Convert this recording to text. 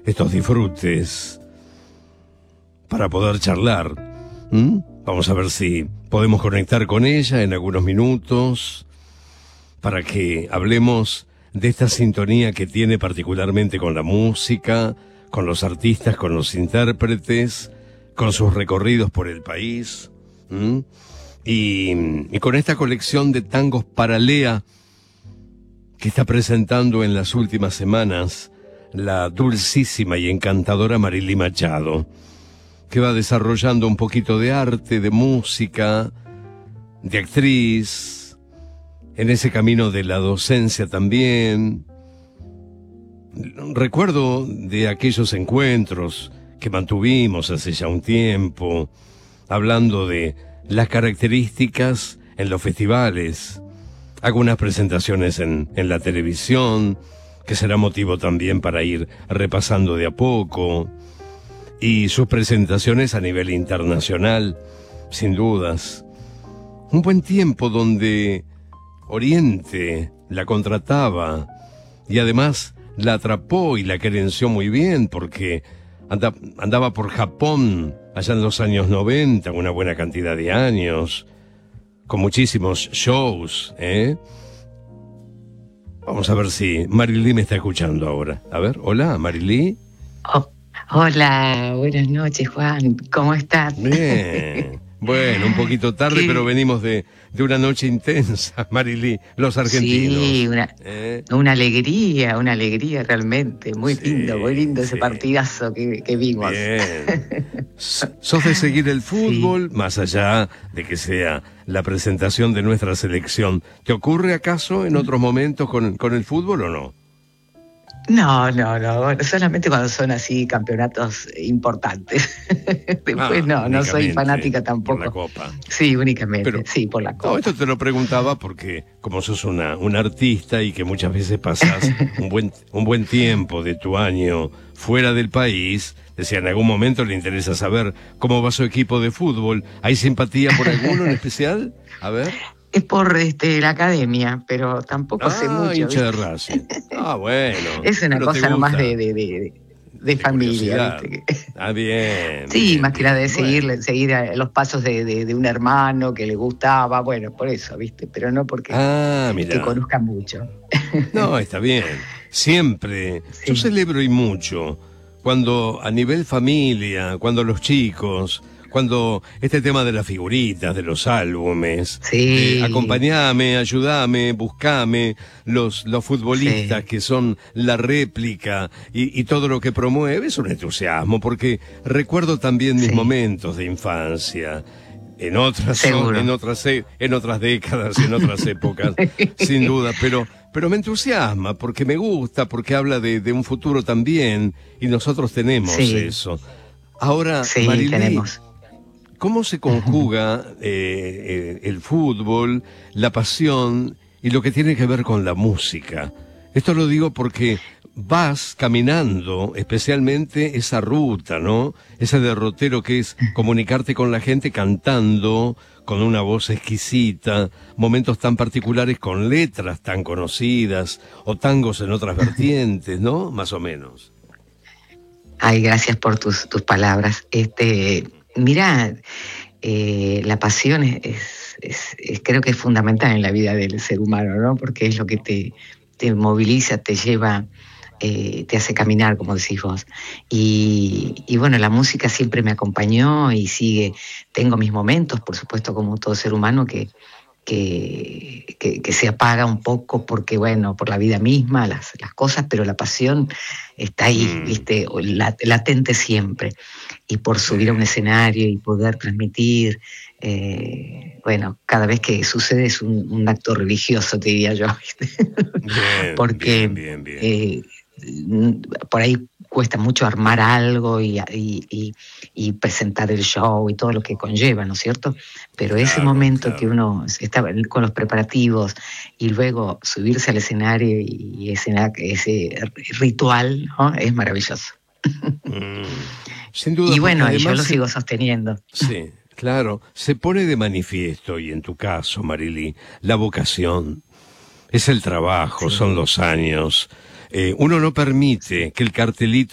estos disfrutes para poder charlar. ¿Mm? Vamos a ver si podemos conectar con ella en algunos minutos para que hablemos de esta sintonía que tiene particularmente con la música, con los artistas, con los intérpretes, con sus recorridos por el país. ¿Mm? Y con esta colección de tangos Paralea que está presentando en las últimas semanas la dulcísima y encantadora Marilí Machado, que va desarrollando un poquito de arte, de música, de actriz, en ese camino de la docencia también. Recuerdo de aquellos encuentros que mantuvimos hace ya un tiempo, hablando de las características en los festivales, algunas presentaciones en la televisión, que será motivo también para ir repasando de a poco, y sus presentaciones a nivel internacional, sin dudas. Un buen tiempo donde Oriente la contrataba y además la atrapó y la querenció muy bien porque andaba por Japón allá en los años 90, una buena cantidad de años, con muchísimos shows, ¿eh? Vamos a ver si Marilí me está escuchando ahora. A ver, hola, Marilí. Oh, hola, buenas noches, Juan. ¿Cómo estás? Bien. Bueno, un poquito tarde, pero venimos de una noche intensa, Marilí, los argentinos. Sí, una alegría realmente. Muy lindo ese partidazo que vimos. Bien. ¿Sos de seguir el fútbol, más allá de que sea la presentación de nuestra selección? ¿Te ocurre acaso en otros momentos con el fútbol o no? No, solamente cuando son así campeonatos importantes. Después no soy fanática tampoco. Por la Copa. Sí, únicamente, sí, por la Copa. No, esto te lo preguntaba porque como sos una artista y que muchas veces pasás un buen tiempo de tu año fuera del país, decía, en algún momento le interesa saber cómo va su equipo de fútbol. ¿Hay simpatía por alguno en especial? A ver. Es por la academia, pero tampoco sé mucho. Hincha de Racing. Bueno. Es una cosa nomás de familia. ¿Viste? Bien. Sí, bien, más que nada de bueno. seguir los pasos de un hermano que le gustaba, bueno, por eso, ¿viste? Pero no porque te conozcan mucho. No, está bien. Siempre. Sí. Yo celebro y mucho cuando a nivel familia, cuando los chicos, cuando este tema de las figuritas, de los álbumes, acompañame, ayúdame, buscame, los futbolistas que son la réplica y todo lo que promueve, es un entusiasmo, porque recuerdo también mis momentos de infancia, en otras décadas, en otras épocas, sin duda, pero me entusiasma, porque me gusta, porque habla de un futuro también, y nosotros tenemos eso. Ahora, Marilí, tenemos. ¿Cómo se conjuga el fútbol, la pasión y lo que tiene que ver con la música? Esto lo digo porque vas caminando, especialmente esa ruta, ¿no? Ese derrotero que es comunicarte con la gente cantando, con una voz exquisita, momentos tan particulares con letras tan conocidas, o tangos en otras vertientes, ¿no? Más o menos. Ay, gracias por tus palabras. Mirá, la pasión es creo que es fundamental en la vida del ser humano, ¿no? Porque es lo que te moviliza, te lleva, te hace caminar, como decís vos. Y bueno, la música siempre me acompañó y sigue. Tengo mis momentos, por supuesto, como todo ser humano, que se apaga un poco porque, bueno, por la vida misma, las cosas, pero la pasión está ahí, ¿viste? Latente siempre. Y por subir a un escenario y poder transmitir, bueno, cada vez que sucede es un acto religioso, te diría yo, ¿viste? Bien, porque bien. Por ahí cuesta mucho armar algo y presentar el show y todo lo que conlleva, ¿no es cierto? Pero ese momento que uno está con los preparativos y luego subirse al escenario y ese ritual, ¿no? Es maravilloso. Sin duda. Y bueno, yo lo sigo sosteniendo. Sí, claro. Se pone de manifiesto, y en tu caso, Marilí, la vocación. Es el trabajo, son los años. Uno no permite que el cartelito